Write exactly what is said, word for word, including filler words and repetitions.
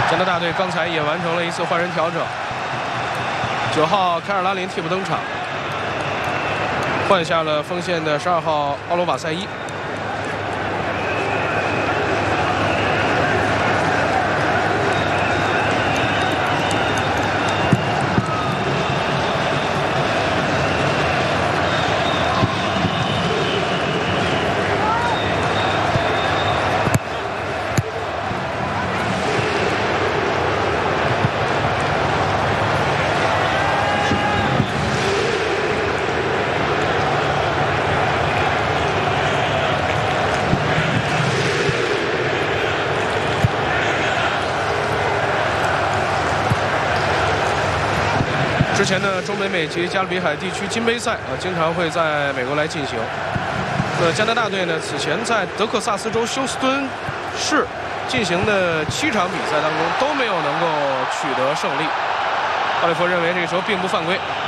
加拿大队刚才也完成了一次换人调整，九号凯尔拉林替补登场，换下了锋线的十二号奥罗瓦塞伊。 之前呢，中北美及加勒比海地区金杯赛啊，经常会在美国来进行。那加拿大队呢，此前在德克萨斯州休斯敦市进行的七场比赛当中都没有能够取得胜利。奥利弗认为这个时候并不犯规。